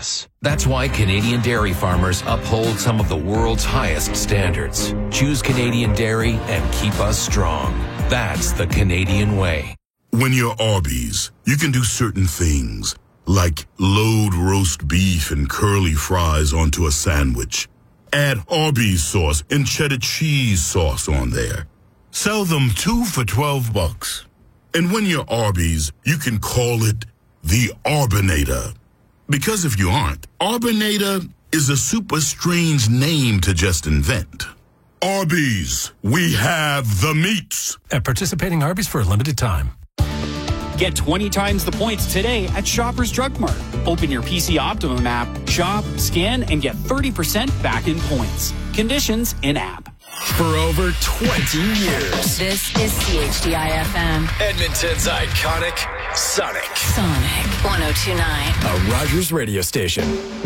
us. That's why Canadian dairy farmers uphold some of the world's highest standards. Choose Canadian dairy and keep us strong. That's the Canadian way. When you're Arby's, you can do certain things, like load roast beef and curly fries onto a sandwich. Add Arby's sauce and cheddar cheese sauce on there. Sell them 2 for $12. And when you're Arby's, you can call it the Arbinator. Because if you aren't, Arbinator is a super strange name to just invent. Arby's, we have the meats. At participating Arby's for a limited time. Get 20 times the points today at Shoppers Drug Mart. Open your PC Optimum app, shop, scan, and get 30% back in points. Conditions in-app. For over 20 years. This is CHDI-FM. Edmonton's iconic Sonic. Sonic 102.9. A Rogers radio station.